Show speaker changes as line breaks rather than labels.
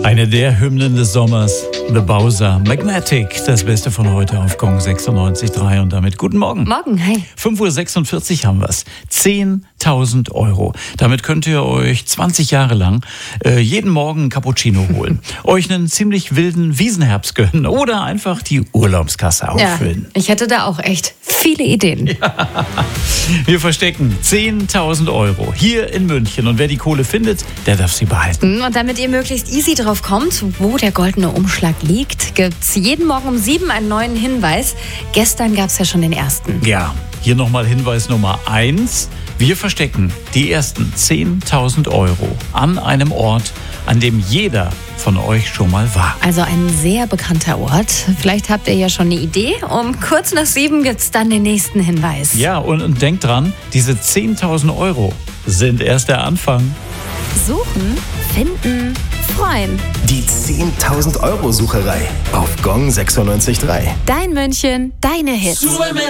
Eine der Hymnen des Sommers, The Bowser, Magnetic, das Beste von heute auf Gong 96.3 und damit guten Morgen.
Morgen, hi.
5.46 Uhr haben wir es. 10.000 Euro. Damit könnt ihr euch 20 Jahre lang jeden Morgen einen Cappuccino holen, euch einen ziemlich wilden Wiesenherbst gönnen oder einfach die Urlaubskasse auffüllen.
Ja, ich hätte da auch echt viele Ideen.
Ja. Wir verstecken 10.000 Euro hier in München und wer die Kohle findet, der darf sie behalten.
Und damit ihr möglichst easy drauf kommt, wo der goldene Umschlag liegt, gibt's jeden Morgen um 7 einen neuen Hinweis. Gestern gab's ja schon den ersten.
Ja, hier nochmal Hinweis Nummer 1. Wir verstecken die ersten 10.000 Euro an einem Ort, an dem jeder von euch schon mal war.
Also ein sehr bekannter Ort. Vielleicht habt ihr ja schon eine Idee. Um kurz nach 7 gibt's dann den nächsten Hinweis.
Ja, und denkt dran, diese 10.000 Euro sind erst der Anfang.
Suchen, finden, freuen.
Die 10.000 Euro Sucherei auf Gong 96.3.
Dein München, deine Hits.